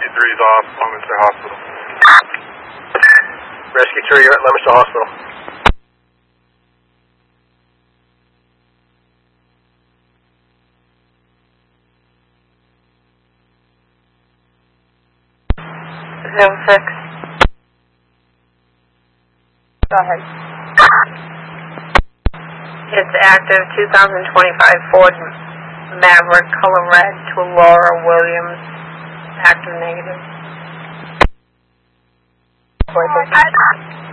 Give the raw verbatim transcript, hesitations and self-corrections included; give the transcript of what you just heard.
Rescue three is off Leominster Hospital. Rescue three, you're at Leominster Hospital. Zero six. Go ahead. It's active two thousand twenty-five Ford Maverick, color red, to Laura Williams. Active negative.